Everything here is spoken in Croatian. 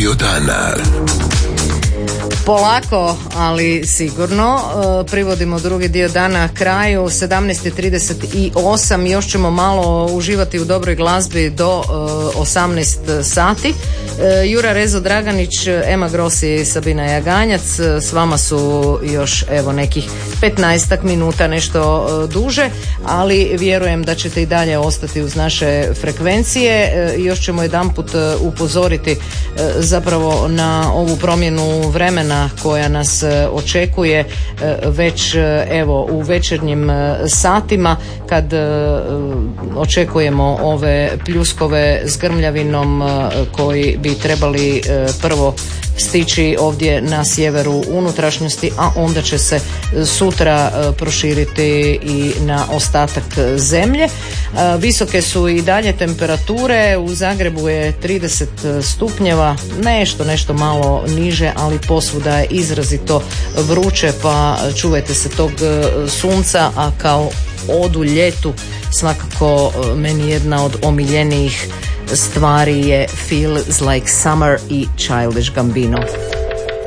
dio dana. Polako, ali sigurno. Privodimo drugi dio dana kraju, 17:38. Još ćemo malo uživati u dobroj glazbi do 18 sati. Jura Rezo Draganić, Ema Grossi i Sabina Jaganjac s vama su još evo nekih 15 minuta, nešto duže, ali vjerujem da ćete i dalje ostati uz naše frekvencije. Još ćemo jedanput upozoriti zapravo na ovu promjenu vremena koja nas očekuje već evo u večernjim satima, kad očekujemo ove pljuskove s grmljavinom koji bi trebali prvo stići ovdje na sjeveru unutrašnjosti, a onda će se sutra proširiti i na ostatak zemlje. Visoke su i dalje temperature, u Zagrebu je 30 stupnjeva, nešto malo niže, ali posvuda je izrazito vruće, pa čuvajte se tog sunca, a kao odu ljetu svakako meni jedna od omiljenijih stvari je Feels Like Summer i Childish Gambino.